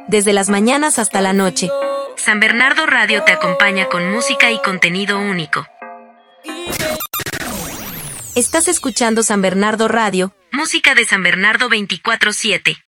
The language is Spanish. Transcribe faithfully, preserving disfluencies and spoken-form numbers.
desde las mañanas hasta la noche. San Bernardo Radio te acompaña con música y contenido único. Estás escuchando San Bernardo Radio, música de San Bernardo veinticuatro siete.